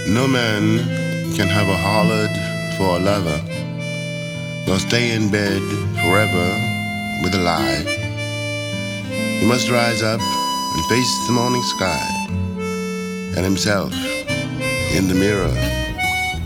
No man can have a harlot for a lover, nor stay in bed forever with a lie. He must rise up and face the morning sky, and himself in the mirror